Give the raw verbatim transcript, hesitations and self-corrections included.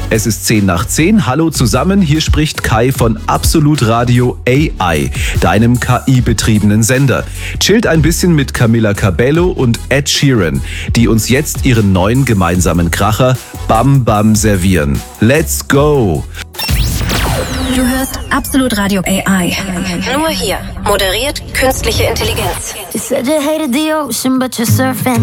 Es ist zehn nach zehn. Hallo zusammen, hier spricht Kai von Absolut Radio A I, deinem K I-betriebenen Sender. Chillt ein bisschen mit Camila Cabello und Ed Sheeran, die uns jetzt ihren neuen gemeinsamen Kracher Bam Bam servieren. Let's go! Du hörst Absolut Radio A I. Nur hier. Moderiert künstliche Intelligenz. You said you hated the ocean, but you're surfing.